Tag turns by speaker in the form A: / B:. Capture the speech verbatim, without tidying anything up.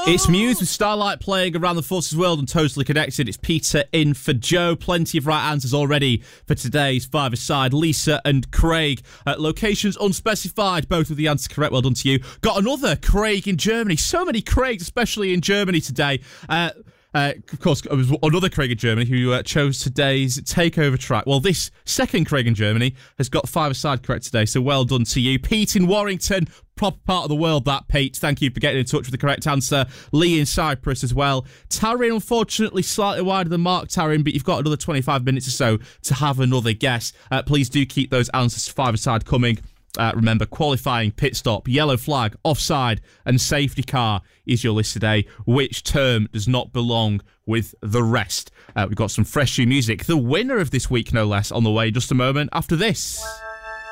A: It's Muse with Starlight playing around the Forces World and Totally Connected. It's Peter in for Joe. Plenty of right answers already for today's five-a-side. Lisa and Craig. Uh, locations unspecified. Both of the answers correct. Well done to you. Got another Craig in Germany. So many Craigs, especially in Germany today. Uh... Uh, of course, it was another Craig in Germany who uh, chose today's takeover track. Well, this second Craig in Germany has got five-a-side correct today, so well done to you. Pete in Warrington, proper part of the world, that, Pete. Thank you for getting in touch with the correct answer. Lee in Cyprus as well. Taryn, unfortunately, slightly wider than Mark, Taryn, but you've got another twenty-five minutes or so to have another guess. Uh, please do keep those answers to five-a-side coming. Uh, remember, qualifying, pit stop, yellow flag, offside, and safety car is your list today. Which term does not belong with the rest? Uh, we've got some fresh new music. The winner of this week, no less, on the way just a moment after this.